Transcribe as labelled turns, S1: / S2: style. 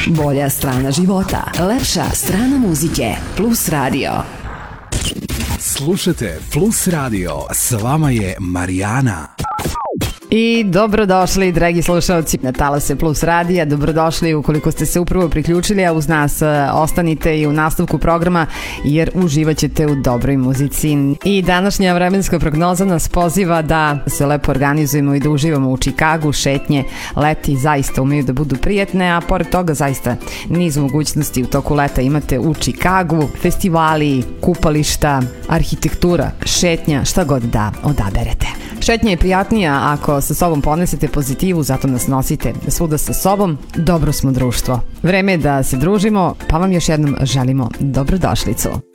S1: Bolja strana života, lepša strana muzike, Plus Radio.
S2: Slušajte Plus Radio, s vama je Marijana.
S3: I dobrodošli, dragi slušalci na Talase Plus Radija. Dobrodošli ukoliko ste se upravo priključili, a uz nas ostanite i u nastavku programa jer uživat ćete u dobroj muzici. I današnja vremenska prognoza nas poziva da se lepo organizujemo i da uživamo u Čikagu. Šetnje leti zaista umeju da budu prijatne, a pored toga zaista niz mogućnosti u toku leta imate u Čikagu. Festivali, kupališta, arhitektura, šetnja, šta god da odaberete. Šetnja je prijatnija ako sa sobom ponesete pozitivu, zato nas nosite svuda sa sobom. Dobro smo društvo. Vreme je da se družimo, pa vam još jednom želimo dobrodošlicu.